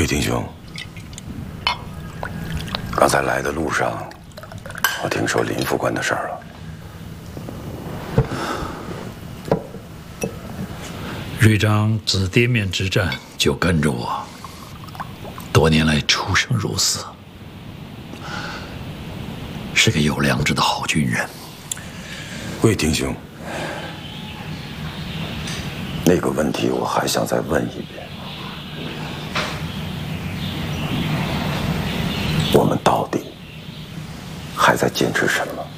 魏丁兄，刚才来的路上，我听说林副官的事儿了。 瑞章自滇缅之战就跟着我，多年来出生入死，是个有良知的好军人。 魏丁兄，那个问题我还想再问一遍：我们到底还在坚持什么？